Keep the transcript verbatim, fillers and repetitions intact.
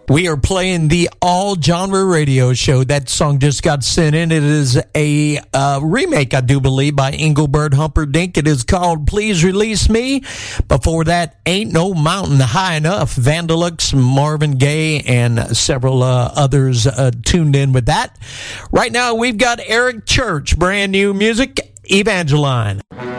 We are playing the All Genre Radio Show. That song just got sent in. It is a uh, remake, I do believe, by Engelbert Humperdinck. It is called Please Release Me. Before that, Ain't No Mountain High Enough. Vandalux, Marvin Gaye, and several uh, others uh, tuned in with that. Right now, we've got Eric Church, brand new music, Evangeline.